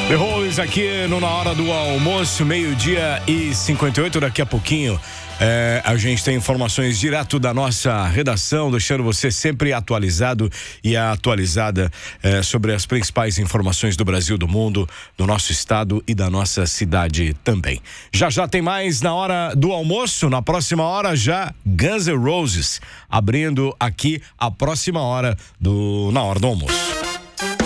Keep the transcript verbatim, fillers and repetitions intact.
The Rose aqui no Na Hora do Almoço, meio-dia e cinquenta e oito. Daqui a pouquinho é, a gente tem informações direto da nossa redação, deixando você sempre atualizado e atualizada é, sobre as principais informações do Brasil, do mundo, do nosso estado e da nossa cidade também. Já já tem mais Na Hora do Almoço. Na próxima hora já Guns N' Roses, abrindo aqui a próxima hora do Na Hora do Almoço.